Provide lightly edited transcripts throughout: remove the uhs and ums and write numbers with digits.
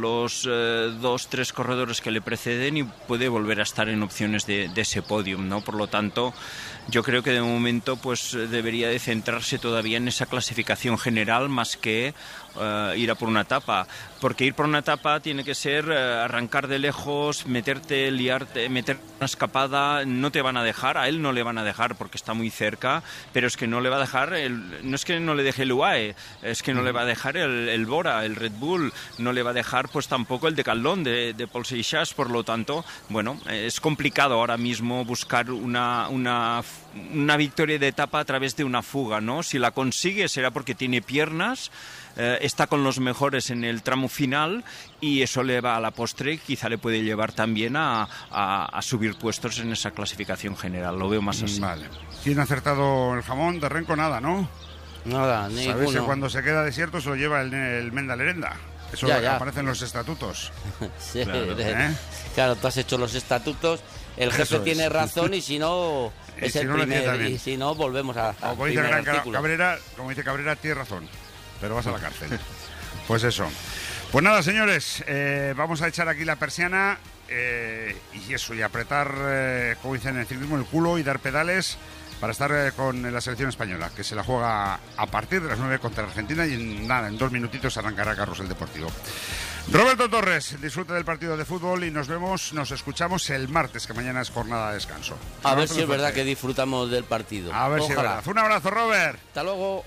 los 2-3 corredores que le preceden y puede volver a estar en opciones de ese podium, ¿no? Por lo tanto, yo creo que de momento pues debería de centrarse todavía en esa clasificación general más que ir a por una etapa, porque ir por una etapa tiene que ser arrancar de lejos, meterte, liarte, meter una escapada. No te van a dejar, a él no le van a dejar porque está muy cerca, pero es que no le va a dejar, no es que no le deje el UAE, es que no le va a dejar el Bora, el Red Bull, no le va a dejar pues tampoco el Decathlon de Paul Seixas. Por lo tanto, bueno, es complicado ahora mismo buscar una victoria de etapa a través de una fuga, ¿no? Si la consigue será porque tiene piernas, está con los mejores en el tramo final y eso le va a la postre, quizá le puede llevar también a subir puestos en esa clasificación general. Lo veo más así. Vale. ¿Quién ha acertado el jamón? De Renko nada, ¿no? Nada, ninguno. Sabes que cuando se queda desierto se lo lleva el Menda Lerenda. Eso ya aparece en los estatutos. Sí, claro, tú has hecho los estatutos, el jefe tiene razón y si no es el primer, y si no volvemos a como dice Cabrera, tiene razón, pero vas a la cárcel. Pues eso. Pues nada, señores, vamos a echar aquí la persiana y eso, y apretar, como dicen en el ciclismo, el culo y dar pedales para estar con la selección española, que se la juega a partir de las 9 contra Argentina y en 2 minutitos arrancará Carrusel Deportivo. Roberto Torres, disfrute del partido de fútbol y nos escuchamos el martes, que mañana es jornada de descanso. A ver si es verdad que disfrutamos del partido. A ver si es verdad. Un abrazo, Robert. Hasta luego.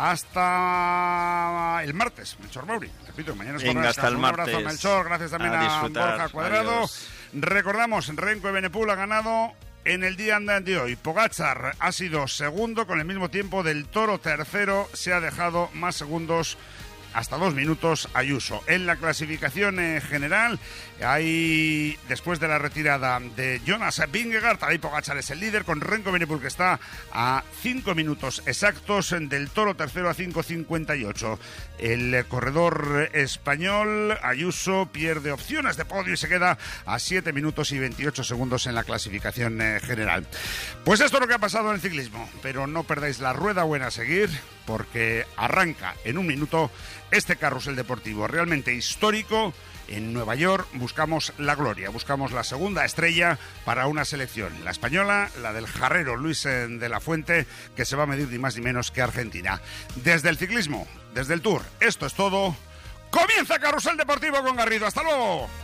Hasta el martes, Melchor Mauri. Repito, mañana es jornada de descanso. Un abrazo, Melchor. Gracias también a Borja Cuadrado. Adiós. Recordamos, Renko Evenepoel ha ganado en el día de hoy. Pogačar ha sido segundo con el mismo tiempo del Toro, tercero. Se ha dejado más segundos, hasta 2 minutos, Ayuso. En la clasificación general, hay, después de la retirada de Jonas Vingegaard, ahí Pogačar es el líder, con Renko Evenepoel que está a 5 minutos exactos del Toro, tercero a 5:58. El corredor español, Ayuso, pierde opciones de podio y se queda a 7 minutos y 28 segundos en la clasificación general. Pues esto es lo que ha pasado en el ciclismo, pero no perdáis la rueda buena a seguir, porque arranca en 1 minuto este carrusel deportivo realmente histórico. En Nueva York buscamos la gloria, buscamos la segunda estrella para una selección, la española, la del jarrero Luis de la Fuente, que se va a medir ni más ni menos que Argentina. Desde el ciclismo, desde el Tour, esto es todo. ¡Comienza Carrusel Deportivo con Garrido! ¡Hasta luego!